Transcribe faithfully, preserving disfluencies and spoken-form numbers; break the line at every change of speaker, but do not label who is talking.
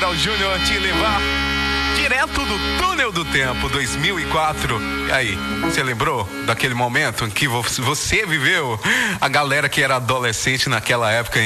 Carl Júnior te levar direto do túnel do tempo, dois mil e quatro. E aí, você lembrou daquele momento em que você viveu? A galera que era adolescente naquela época